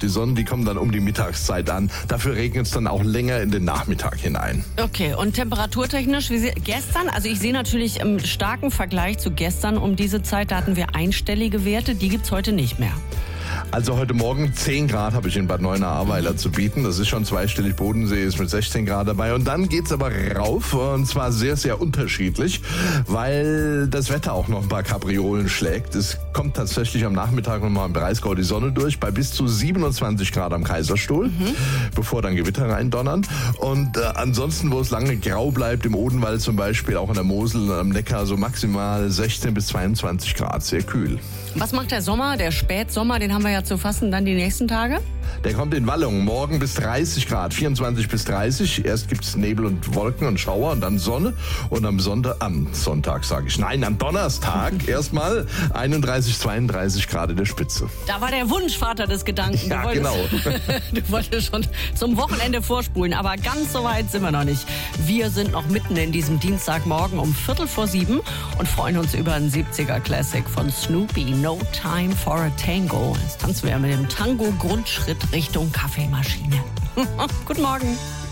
Die Sonne, die kommt dann um die Mittagszeit an. Dafür regnet es dann auch länger in den Nachmittag hinein. Okay, und temperaturtechnisch, gestern, also ich sehe natürlich im starken Vergleich zu gestern um diese Zeit, da hatten wir einstellige Werte, die gibt's heute nicht mehr. Also heute Morgen 10 Grad habe ich in Bad Neuenahr-Ahrweiler zu bieten. Das ist schon zweistellig. Bodensee ist mit 16 Grad dabei. Und dann geht's aber rauf, und zwar sehr, sehr unterschiedlich, weil das Wetter auch noch ein paar Kapriolen schlägt. Es kommt tatsächlich am Nachmittag nochmal im Breisgau die Sonne durch, bei bis zu 27 Grad am Kaiserstuhl, bevor dann Gewitter reindonnern. Und ansonsten, wo es lange grau bleibt, im Odenwald zum Beispiel, auch in der Mosel, am Neckar, so maximal 16 bis 22 Grad, sehr kühl. Was macht der Sommer, der Spätsommer, den haben wir ja zu fassen dann die nächsten Tage? Der kommt in Wallung, morgen bis 30 Grad, 24 bis 30. Erst gibt's Nebel und Wolken und Schauer und dann Sonne. Und am Donnerstag erstmal 31, 32 Grad in der Spitze. Da war der Wunschvater des Gedanken. Ja, genau. Du wolltest schon zum Wochenende vorspulen, aber ganz so weit sind wir noch nicht. Wir sind noch mitten in diesem Dienstagmorgen um 6:45 und freuen uns über einen 70er Classic von Snoopy, No Time for a Tango. Jetzt tanzen wir mit dem Tango-Grundschritt Richtung Kaffeemaschine. Guten Morgen.